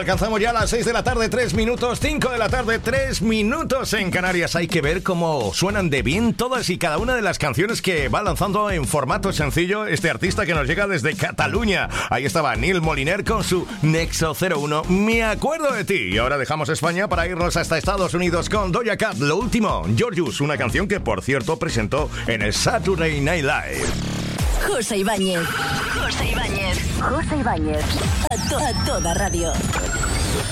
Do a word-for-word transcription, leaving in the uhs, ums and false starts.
alcanzamos ya las seis de la tarde, tres minutos, cinco de la tarde, tres minutos en Canarias. Hay que ver cómo suenan de bien todas y cada una de las canciones que va lanzando en formato sencillo este artista que nos llega desde Cataluña. Ahí estaba Neil Moliner con su Nexo cero uno, Me acuerdo de ti. Y ahora dejamos España para irnos hasta Estados Unidos con Doja Cat, Lo último, Georgius, una canción que por cierto presentó en el Saturday Night Live. José Ibáñez. José Ibáñez. José Ibáñez. A, to- a toda radio.